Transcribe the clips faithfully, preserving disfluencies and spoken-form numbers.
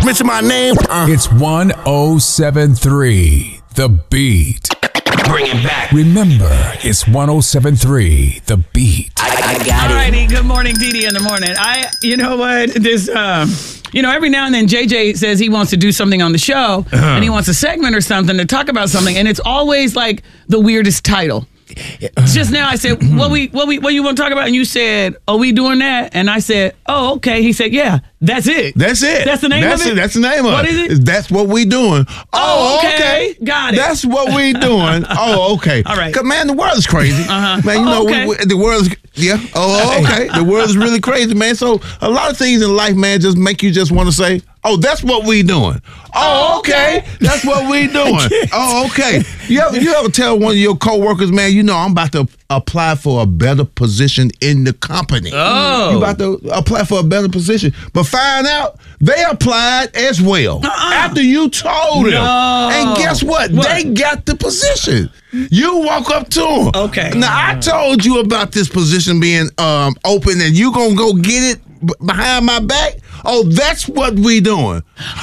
mention my name. Uh. It's one oh seven three, The Beat. Bring it back. Remember, it's one oh seven three, The Beat. I, I got All it. righty, good morning, Dee Dee in the morning. I, you know what, this, um, you know, every now and then J J says he wants to do something on the show, uh-huh. and he wants a segment or something to talk about something, and it's always like the weirdest title. Just now I said, what we what we what you want to talk about? And you said, are we doing that? And I said, oh, okay. He said, yeah, that's it. That's it. That's the name that's of it? it? That's the name of what it. What is it? That's what we doing. Oh, oh okay. okay. Got it. That's what we doing. Oh, okay. All right. Cause man, the world is crazy. Uh-huh. Man, you oh, know, okay. we, we, the world is, yeah. Oh, okay. The world is really crazy, man. So a lot of things in life, man, just make you just want to say, oh, that's what we doing. Oh, okay. That's what we doing. Oh, okay. You ever, you ever tell one of your coworkers, man, you know, I'm about to apply for a better position in the company. Oh. You about to apply for a better position. But find out they applied as well uh-uh. after you told them. No. And guess what? what? They got the position. You walk up to them. Okay. Now, I told you about this position being um, open and you going to go get it behind my back? Oh, that's what we doing.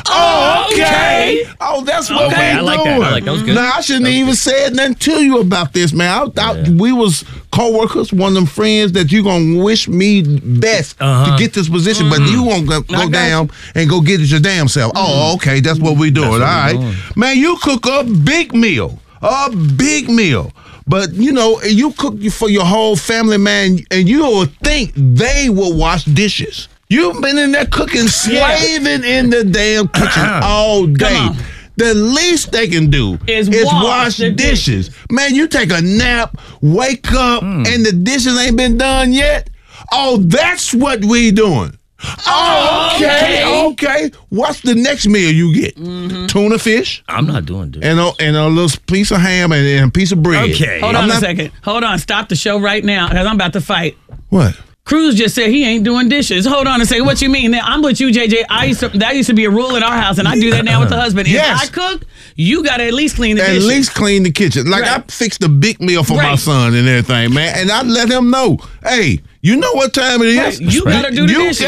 Oh, okay. Oh, that's what okay, we I like doing. That. I like that. Was good. Now, I shouldn't even good. said nothing to you about this, man. I, I, yeah. We was co-workers, one of them friends that you going to wish me best uh-huh. to get this position, mm-hmm. but you won't go, go down you. and go get it your damn self. Mm-hmm. Oh, okay, that's what we doing. All right. Doing. Man, you cook a big meal, a big meal. But, you know, you cook for your whole family, man, and you will think they will wash dishes. You've been in there cooking, slaving yeah. in the damn kitchen all day. The least they can do is, is wash, wash the dishes. dishes. Man, you take a nap, wake up, mm. and the dishes ain't been done yet. Oh, that's what we doing. Oh, okay, okay. okay. What's the next meal you get? Mm-hmm. Tuna fish. I'm not doing this. And a, and a little piece of ham and, and a piece of bread. Okay. Hold I'm on not, a second. Hold on. Stop the show right now because I'm about to fight. What? Cruz just said he ain't doing dishes. Hold on a second. What you mean? Now, I'm with you, J J. I used to, that used to be a rule in our house, and I do that now with the husband. If yes. I cook, you got to at least clean the at dishes. At least clean the kitchen. Like, right. I fixed a big meal for right. my son and everything, man. And I let him know, hey, you know what time it is? Right. You got to do the you dishes.